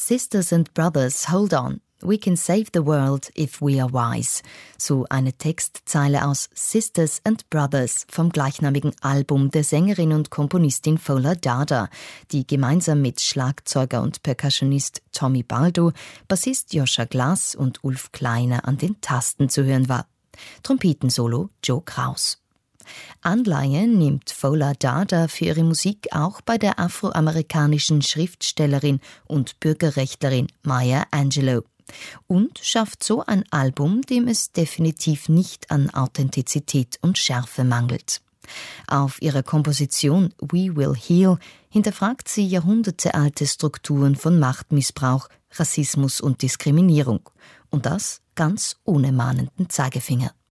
Sisters and Brothers, hold on. We can save the world if we are wise. So eine Textzeile aus Sisters and Brothers vom gleichnamigen Album der Sängerin und Komponistin Fola Dada, die gemeinsam mit Schlagzeuger und Percussionist Tommy Baldo, Bassist Joscha Glass und Ulf Kleiner an den Tasten zu hören war. Trompetensolo Joe Kraus. Anleihen nimmt Fola Dada für ihre Musik auch bei der afroamerikanischen Schriftstellerin und Bürgerrechtlerin Maya Angelou und schafft so ein Album, dem es definitiv nicht an Authentizität und Schärfe mangelt. Auf ihrer Komposition We Will Heal hinterfragt sie jahrhundertealte Strukturen von Machtmissbrauch, Rassismus und Diskriminierung. Und das ganz ohne mahnenden Zeigefinger.